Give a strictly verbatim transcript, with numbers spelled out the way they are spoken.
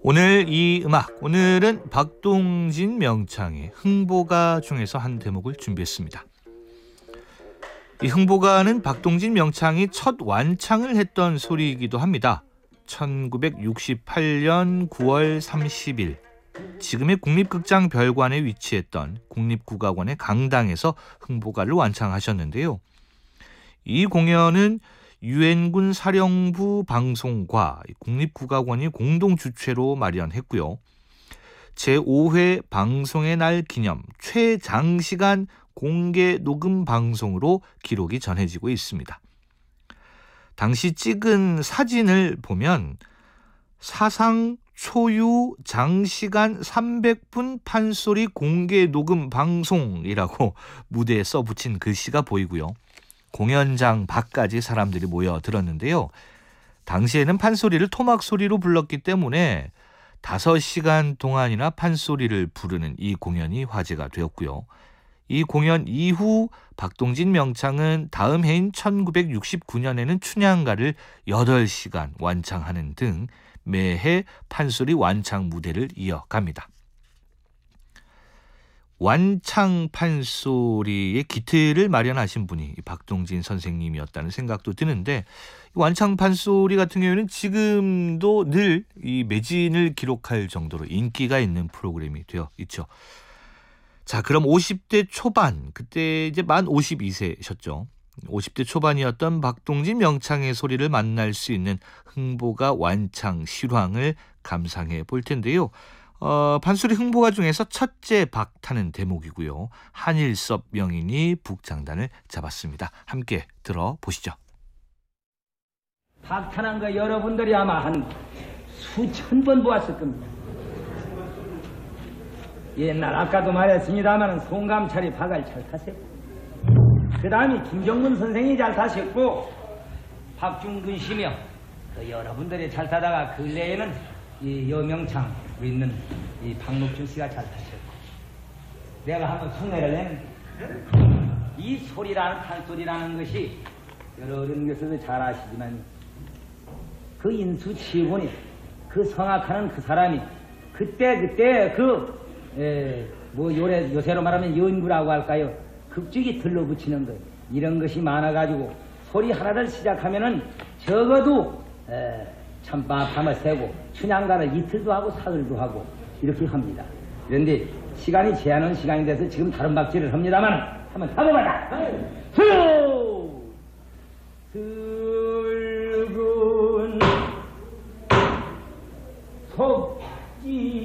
오늘 이 음악, 오늘은 박동진 명창의 흥보가 중에서 한 대목을 준비했습니다. 이 흥보가는 박동진 명창이 첫 완창을 했던 소리이기도 합니다. 천구백육십팔 년 구월 삼십일 지금의 국립극장 별관에 위치했던 국립국악원의 강당에서 흥보가를 완창하셨는데요. 이 공연은 유엔군 사령부 방송과 국립국악원이 공동 주최로 마련했고요. 제오 회 방송의 날 기념 최장시간 공개 녹음 방송으로 기록이 전해지고 있습니다. 당시 찍은 사진을 보면 사상 초유 장시간 삼백 분 판소리 공개 녹음 방송이라고 무대에 써붙인 글씨가 보이고요. 공연장 밖까지 사람들이 모여들었는데요. 당시에는 판소리를 토막 소리로 불렀기 때문에 다섯 시간 동안이나 판소리를 부르는 이 공연이 화제가 되었고요. 이 공연 이후 박동진 명창은 다음 해인 천구백육십구 년에는 춘향가를 여덟 시간 완창하는 등 매해 판소리 완창 무대를 이어갑니다. 완창 판소리의 기틀을 마련하신 분이 박동진 선생님이었다는 생각도 드는데, 완창 판소리 같은 경우에는 지금도 늘 이 매진을 기록할 정도로 인기가 있는 프로그램이 되어 있죠. 자, 그럼 오십 대 초반, 그때 이제 만 오십이 세셨죠. 오십 대 초반이었던 박동진 명창의 소리를 만날 수 있는 흥보가 완창 실황을 감상해 볼 텐데요. 어, 판소리 흥보가 중에서 첫째 박타는 대목이고요. 한일섭 명인이 북장단을 잡았습니다. 함께 들어보시죠. 박탄한 거 여러분들이 아마 한 수천 번 보았을 겁니다. 옛날 아까도 말했습니다만 송감찰이 박을 잘 타세요. 그 다음에 김정문 선생이 잘 타셨고 박중근 씨며 그 여러분들이 잘 타다가 근래에는 이 여명창 있는 이 박록준 씨가 잘 타셨고, 내가 한번 흉내를 내는 이 소리라는 판소리라는 것이 여러분께서도 잘 아시지만 그 인수치원이 그 성악하는 그 사람이 그때 그때 그 뭐 요새로 말하면 연구라고 할까요? 극적이 들러붙이는 것, 이런 것이 많아가지고 소리 하나를 시작하면은 적어도 에, 참밤을 새고 춘향가를 이틀도 하고 사흘도 하고 이렇게 합니다. 그런데 시간이 제한은 시간이 돼서 지금 다른 박지를 합니다만 한번 타보자. 붉은 속지